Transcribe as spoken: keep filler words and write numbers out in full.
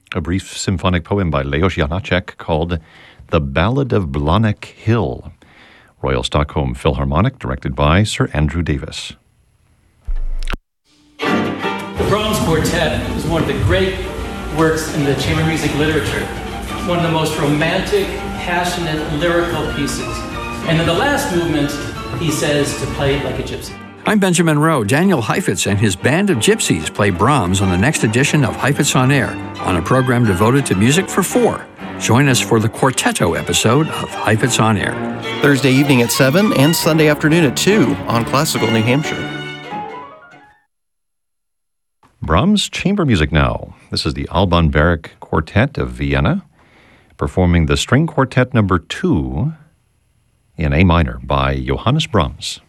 a brief symphonic poem by Leos Janáček called The Ballad of Blahnik Hill, Royal Stockholm Philharmonic, directed by Sir Andrew Davis. The Brahms Quartet is one of the great works in the chamber music literature, one of the most romantic, passionate, lyrical pieces. And in the last movement, he says to play like a gypsy. I'm Benjamin Rowe. Daniel Heifetz and his band of gypsies play Brahms on the next edition of Heifetz on Air, on a program devoted to music for four. Join us for the Quartetto episode of Heifetz on Air. Thursday evening at seven and Sunday afternoon at two on Classical New Hampshire. Brahms chamber music now. This is the Alban Berg Quartet of Vienna, performing the String Quartet number two in A minor by Johannes Brahms.